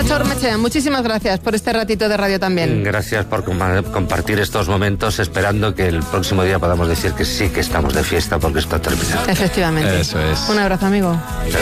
Nacho Ormaechea, muchísimas gracias por este ratito de radio también. Gracias por compartir estos momentos, esperando que el próximo día podamos decir que sí que estamos de fiesta porque esto ha terminado. Efectivamente. Eso es. Un abrazo, amigo. Chao.